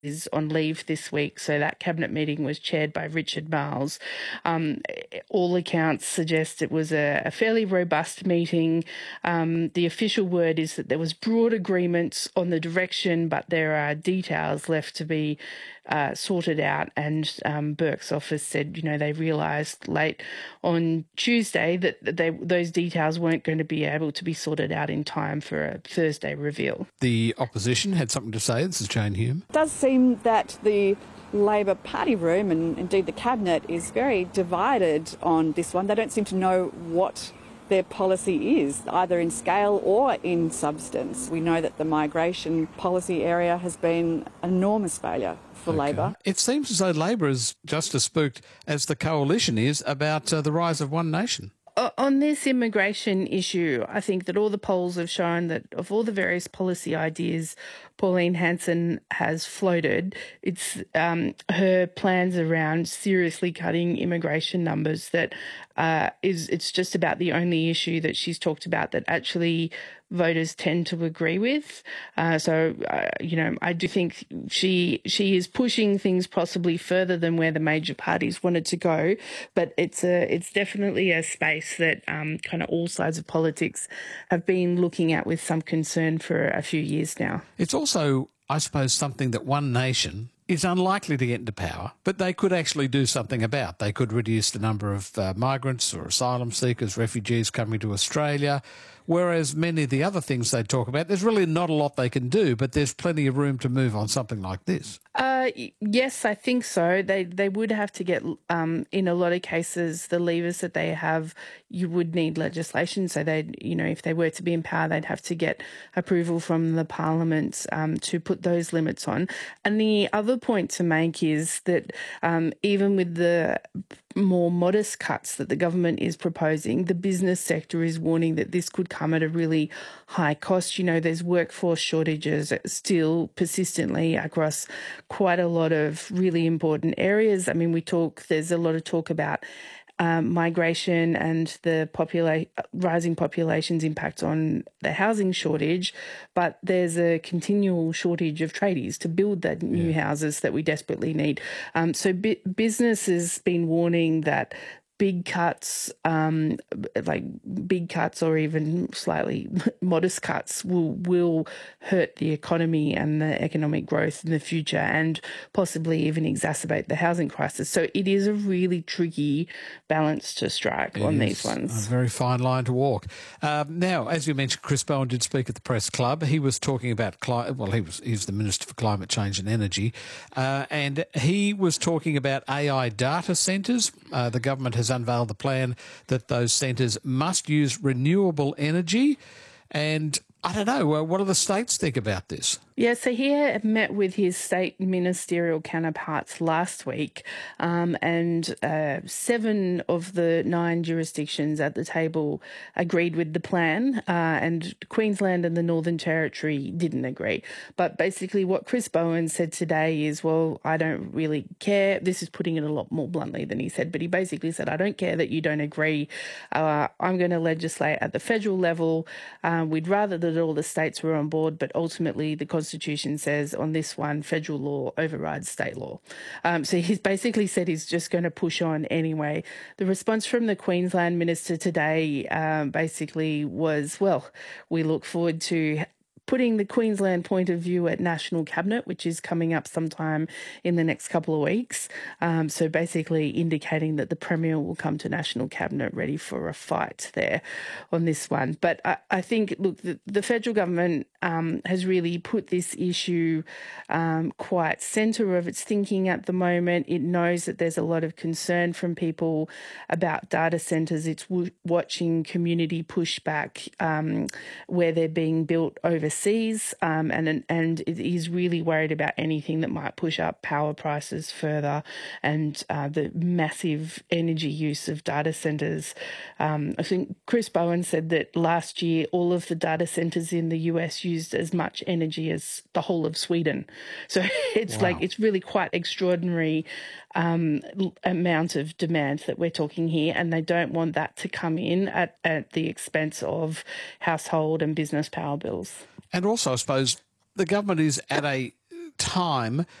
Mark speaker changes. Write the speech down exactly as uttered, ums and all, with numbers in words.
Speaker 1: is on leave this week, so that cabinet meeting was chaired by Richard Marles. Um, all accounts suggest it was a, a fairly robust meeting. Um, the official word is that there was broad agreements on the direction, but there are details left to be uh, sorted out. And um, Burke's office said, you know, they realised late on Tuesday that they, those details weren't going to be able to be sorted out in time for a Thursday reveal.
Speaker 2: The opposition had something to say. This is Jane Hume.
Speaker 3: It does seem that the Labor Party room and indeed the Cabinet is very divided on this one. They don't seem to know what their policy is, either in scale or in substance. We know that the migration policy area has been an enormous failure for
Speaker 2: Okay.
Speaker 3: Labor.
Speaker 2: It seems as though Labor is just as spooked as the coalition is about uh, the rise of One Nation.
Speaker 1: On this immigration issue, I think that all the polls have shown that of all the various policy ideas Pauline Hanson has floated, it's um, her plans around seriously cutting immigration numbers that uh, is it's just about the only issue that she's talked about that actually voters tend to agree with. Uh, so, uh, you know, I do think she she is pushing things possibly further than where the major parties wanted to go, but it's a it's definitely a space that um, kind of all sides of politics have been looking at with some concern for a few years now.
Speaker 2: It's also, I suppose, something that One Nation is unlikely to get into power, but they could actually do something about. They could reduce the number of uh, migrants or asylum seekers, refugees coming to Australia, whereas many of the other things they talk about, there's really not a lot they can do, but there's plenty of room to move on something like this.
Speaker 1: Uh, yes, I think so. They they would have to get, um, in a lot of cases, the levers that they have, you would need legislation. So they, you know, if they were to be in power, they'd have to get approval from the parliament um, to put those limits on. And the other point to make is that um, even with the more modest cuts that the government is proposing, the business sector is warning that this could come at a really high cost. You know, there's workforce shortages still persistently across quite a lot of really important areas. I mean, we talk, there's a lot of talk about Um, migration and the popula- rising population's impact on the housing shortage, but there's a continual shortage of tradies to build the new
Speaker 2: Yeah.
Speaker 1: houses that we desperately need. Um, so bi- business has been warning that big cuts, um, like big cuts or even slightly modest cuts will will hurt the economy and the economic growth in the future and possibly even exacerbate the housing crisis. So it is a really tricky balance to strike
Speaker 2: It
Speaker 1: on
Speaker 2: is
Speaker 1: these ones.
Speaker 2: a very fine line to walk. Um, now, as you mentioned, Chris Bowen did speak at the Press Club. He was talking about, cli- well, he was he's the Minister for Climate Change and Energy, uh, and he was talking about A I data centres. Uh, the government has unveiled the plan that those centres must use renewable energy. And I don't know, uh, what do the states think about this?
Speaker 1: Yeah, so he met with his state ministerial counterparts last week, um, and uh, seven of the nine jurisdictions at the table agreed with the plan, uh, and Queensland and the Northern Territory didn't agree. But basically what Chris Bowen said today is, well, I don't really care. This is putting it a lot more bluntly than he said, but he basically said, I don't care that you don't agree. Uh, I'm going to legislate at the federal level. Um, we'd rather that all the states were on board, but ultimately the Constitution says on this one, federal law overrides state law. Um, so he's basically said he's just going to push on anyway. The response from the Queensland minister today um, basically was, well, we look forward to putting the Queensland point of view at National Cabinet, which is coming up sometime in the next couple of weeks. Um, so basically indicating that the Premier will come to National Cabinet ready for a fight there on this one. But I, I think, look, the, the federal government um, has really put this issue um, quite centre of its thinking at the moment. It knows that there's a lot of concern from people about data centres. It's w- watching community pushback um, where they're being built overseas. Um, and and it is really worried about anything that might push up power prices further and uh, the massive energy use of data centres. Um, I think Chris Bowen said that last year all of the data centres in the U S used as much energy as the whole of Sweden. So it's
Speaker 2: Wow.
Speaker 1: like it's really quite extraordinary um, amount of demand that we're talking here, and they don't want that to come in at, at the expense of household and business power bills.
Speaker 2: And also, I suppose, the government is at a time